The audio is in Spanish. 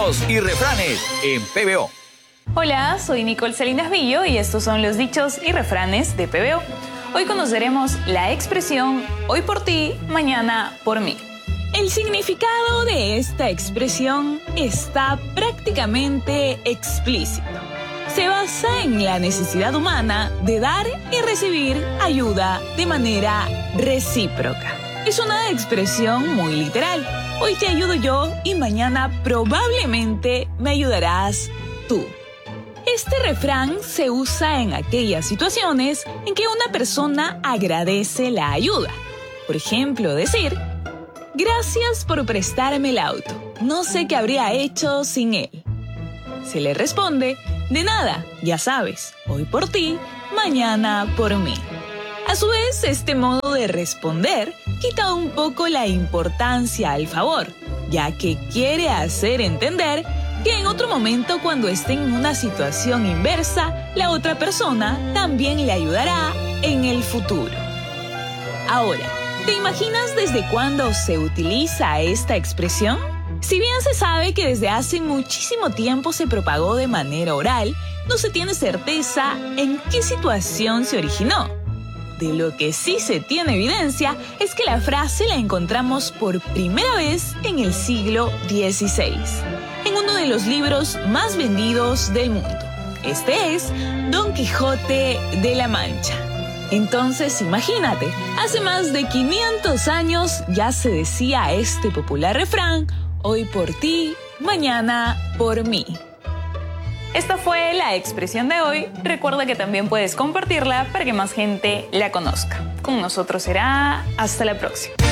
dichos y refranes en PBO. Hola, soy Nicole Salinas Villo y estos son los dichos y refranes de PBO. Hoy conoceremos la expresión hoy por ti, mañana por mí. El significado de esta expresión está prácticamente explícito. Se basa en la necesidad humana de dar y recibir ayuda de manera recíproca. Es una expresión muy literal. Hoy te ayudo yo y mañana probablemente me ayudarás tú. Este refrán se usa en aquellas situaciones en que una persona agradece la ayuda. Por ejemplo, decir: gracias por prestarme el auto. No sé qué habría hecho sin él. Se le responde: de nada, ya sabes, hoy por ti, mañana por mí. A su vez, este modo de responder quita un poco la importancia al favor, ya que quiere hacer entender que en otro momento, cuando estén en una situación inversa, la otra persona también le ayudará en el futuro. Ahora, ¿te imaginas desde cuándo se utiliza esta expresión? Si bien se sabe que desde hace muchísimo tiempo se propagó de manera oral, no se tiene certeza en qué situación se originó. De lo que sí se tiene evidencia es que la frase la encontramos por primera vez en el siglo XVI, en uno de los libros más vendidos del mundo. Este es Don Quijote de la Mancha. Entonces, imagínate, hace más de 500 años ya se decía este popular refrán: hoy por ti, mañana por mí. Esta fue la expresión de hoy. Recuerda que también puedes compartirla para que más gente la conozca. Con nosotros será hasta la próxima.